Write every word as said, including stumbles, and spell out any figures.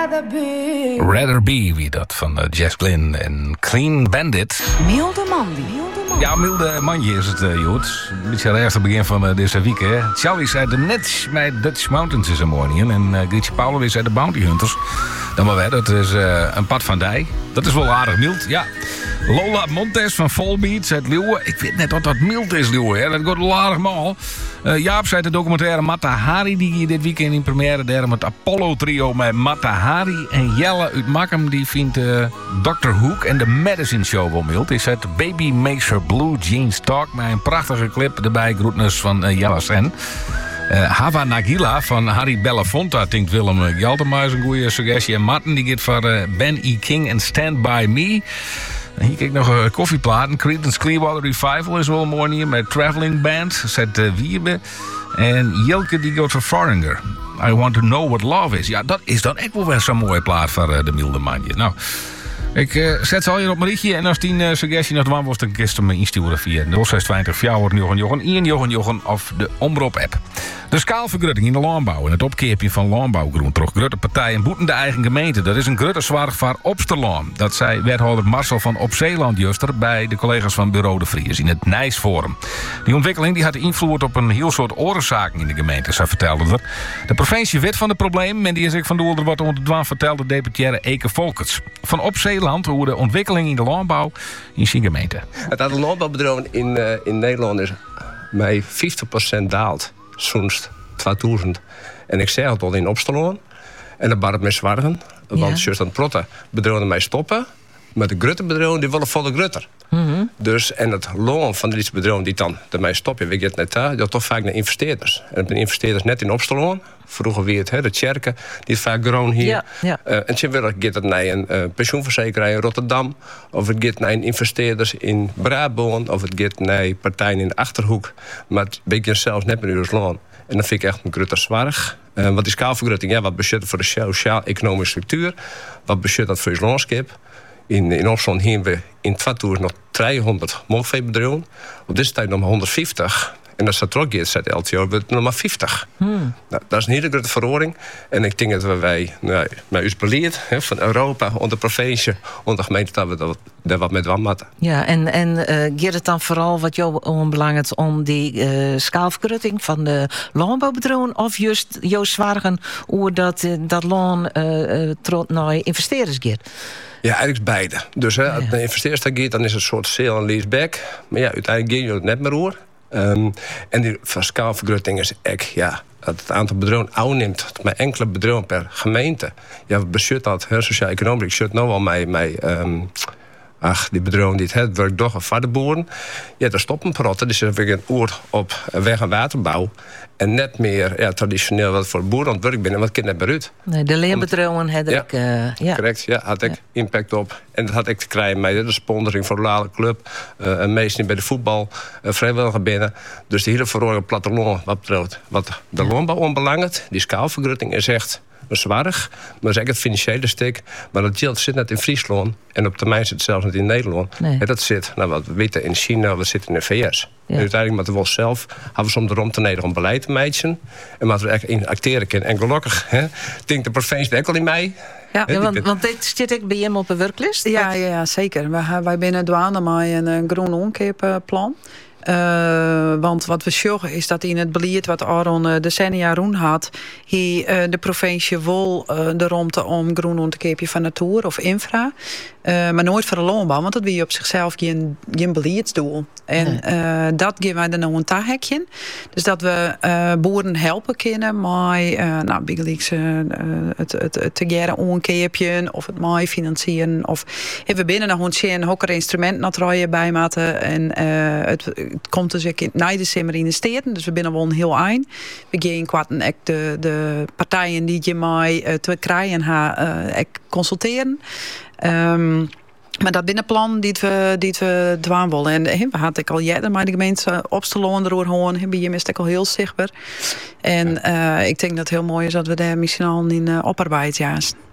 rather be. Rather Be, wie dat van uh, Jess Glynn en Clean Bandit. Milde Mandy. Ja, milde manje is het, uh, Jood. Een beetje recht het begin van uh, deze week, hè. Charlie zei de Nets met Dutch Mountains is een morning. En uh, Grietje Paulo is uit de Bounty Hunters. Dan maar weer, dat is uh, een pad van Dij. Dat is wel aardig mild, ja. Lola Montes van Volbeat uit Leeuwen. Ik weet net wat dat mild is, Leeuwen, hè. Dat gaat wel aardig mal. Uh, Jaap zei de documentaire Mata Hari, die dit weekend in première derde met Apollo trio met Mata Hari. En Jelle uit Makkum, die vindt uh, doctor Hook en de Medicine Show wel mild. Die zet Baby Makes Her Blue Jeans Talk met een prachtige clip erbij. Groetnis van uh, Jelle Sen. Uh, Hava Nagila van Harry Belafonte, denkt Willem uh, Gelderma is een goede suggestie. En Martin die gaat voor uh, Ben E. King en Stand By Me. En hier kijk nog een uh, koffieplaten. Creedence Clearwater Revival is wel een mooie met Traveling Band. Zet uh, Wierbe. En Jelke die gaat voor Foreigner. I Want To Know What Love Is. Ja, dat is dan echt wel weer zo'n mooie plaat voor uh, de milde manje. Nou, ik uh, zet ze al hier op mijn rietje. En als die uh, suggestie nog dwan was, dan kist hem insturen via nul zes twintig vier Jochen Jochen Ian Jochen Jochen of de Omroep-app. De skaalvergrutting in de landbouw en het opkeerpje van landbouwgroen trok grote partijen boeten de eigen gemeente. Dat is een grote zwaar voor Opsterlaan. Dat zei wethouder Marcel van Opzeeland juster bij de collega's van Bureau de Vries in het Nijsforum. Die ontwikkeling die had invloed op een heel soort oorzaken in de gemeente, zo vertelde er. De provincie weet van de problemen en die is ik van doel er wat onder de dwaan vertelde deputaire Eke Volkers. Van Opzeeland hoe de ontwikkeling in de landbouw in zijn gemeente. Het aantal landbouwbedrijven in, uh, in Nederland is met vijftig procent daald. Sinds tweeduizend. En ik zei het al in Opsterlaan. En dat bar het met zwargen. Want Ja. juist aan het protten bedrijven mij stoppen. Maar de grote bedrijven die willen volle grutter. Mm-hmm. Dus, en het loon van deze bedrijven die dan ermee stoppen, weet je het net daar, dat toch vaak naar investeerders. En de investeerders net in Opsterlaan. Vroeger wie het, hè, de Tjerken, die het vaak groen hier. Ja, ja. Uh, en ze willen gaat het naar een uh, pensioenverzekeraar in Rotterdam. Of het gaat naar een investeerders in Brabant. Of het gaat naar partijen in de Achterhoek. Maar het beetje zelfs net met Rusland. En dat vind ik echt een grote zwaar. Uh, wat is skaalvergrutting? Ja, wat beschut voor de sociaal-economische structuur? Wat beschut dat voor je landschap? In, in Opsland hebben we in tweeduizend nog driehonderd melkveebedrijven. Op deze tijd nog maar honderdvijftig. En als dat teruggaat, zet L T O, wordt het nog maar vijftig. Hmm. Nou, dat is een hele grote verhoring. En ik denk dat we wij, nou, met ons beleid hè, van Europa, onder de provincie, onder de gemeente, dat we dat, dat wat met wat moeten. Ja, en, en uh, gaat het dan vooral wat jou onbelangrijk om die uh, skaalvergrutting van de landbouwbedrijven of juist jouw zwaargen hoe dat, uh, dat loon uh, uh, trot naar investeerders gaat? Ja, eigenlijk beide. Dus hè, als de investeerder gaat, dan is het een soort sale en lease back. Maar ja, uiteindelijk ga je het net meer hoor. Um, en die skaalvergrutting is echt, ja, dat het aantal bedrijven aanneemt met enkele bedrijven per gemeente. Ja, we beschut dat, sociaal-economisch, ik zit nou al met, met um, ach, die bedrijven die het hebben, werkt toch een vaderboeren. Ja, daar stoppen protten. Dus er weer een oor op weg- en waterbouw. En net meer ja, traditioneel wat voor boeren aan het werk binnen, wat kind net beruid. Nee, de leerbedrijven hadden ja, ik... Uh, ja, correct. Ja, had ik ja. impact op. En dat had ik te krijgen met de sponsoring voor de lokale club. Uh, en meestal bij de voetbal, uh, vrijwilliger binnen. Dus de hele verhoorde platteland wat betreft. Wat de ja. landbouw onbelangrijk, die skaalvergrutting is echt zwaar. Maar zeg het financiële stuk. Maar dat geld zit net in Friesland. En op termijn zit het zelfs niet in Nederland. Nee. En dat zit, nou wat we weten in China, we zitten in de V S. Ja. En uiteindelijk moeten we wel zelf, hebben we soms de rond te Nederland om beleid te maken. En moeten we echt in acteren kunnen. En gelukkig, hè, denkt de provincie ook al in mij. Ja, ja want, want dit zit ik bij hem op de werklist? Ja, ja, ja zeker. Wij, wij binnen douane met een, een groen omkeerplan. Uh, want wat we zorgen is dat in het beleid wat Aron uh, decennia roen had, hier uh, de provincie wil uh, de ruimte om groen ontkeepje van natuur of infra. Uh, maar nooit voor de landbouw, want dat wil je op zichzelf geen, geen beleidsdoel. En uh, dat geven wij dan nou een taakje. Dus dat we uh, boeren helpen kunnen met uh, nou, bigelijks, uh, het, het, het te geren onkeepje of het mooi financieren. Of even binnen nog een zin hokker instrument naar traaien bij maten. En uh, het, het komt dus in na december in de steden. Dus we binnen wel een heel eind. We gaan kwarten echt de, de partijen die je mij uh, te krijgen haar uh, consulteren. Um, maar dat binnenplan die we, die we dwaan willen. En he, we hadden ik al jaren maar de gemeente Opsterlaan erover horen. Bij je is het al heel zichtbaar. En uh, ik denk dat het heel mooi is dat we daar misschien al in uh, oparbeid juist.